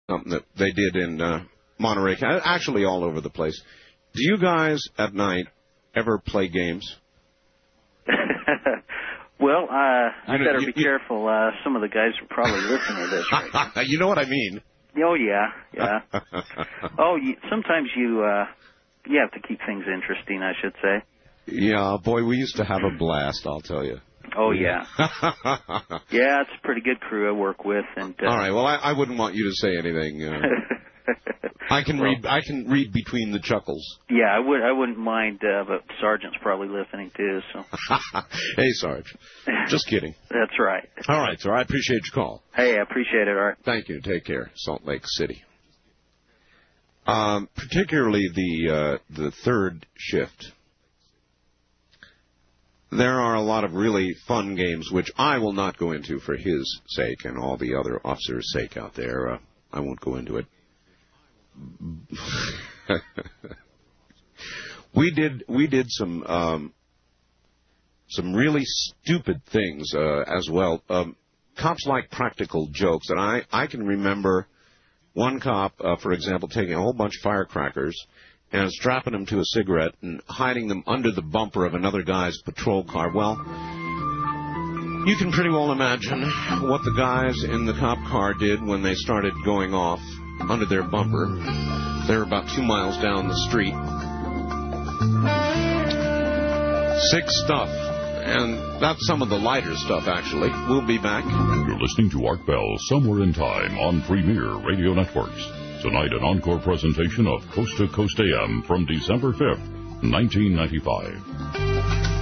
something that they did in Monterey, actually all over the place. Do you guys at night ever play games? Well, I better be careful. Some of the guys are probably listening to this right now. You know what I mean. Oh, yeah. Sometimes you have to keep things interesting, I should say. Yeah, boy, we used to have a blast, I'll tell you. Oh, yeah. Yeah, it's a pretty good crew I work with. And all right, well, I wouldn't want you to say anything. I can read between the chuckles. Yeah, I wouldn't mind, but Sergeant's probably listening too. So. Hey, Sarge. Just kidding. That's right. All right, sir. I appreciate your call. Hey, I appreciate it, Art. Thank you. Take care. Salt Lake City. Particularly the third shift. There are a lot of really fun games, which I will not go into for his sake and all the other officers' sake out there. I won't go into it. We did some really stupid things as well. Cops like practical jokes, and I can remember one cop, for example, taking a whole bunch of firecrackers and strapping them to a cigarette and hiding them under the bumper of another guy's patrol car. Well, you can pretty well imagine what the guys in the cop car did when they started going off under their bumper. They're about 2 miles down the street. Sick stuff. And that's some of the lighter stuff, actually. We'll be back. You're listening to Art Bell, Somewhere in Time, on Premier Radio Networks. Tonight, an encore presentation of Coast to Coast AM from December 5th, 1995.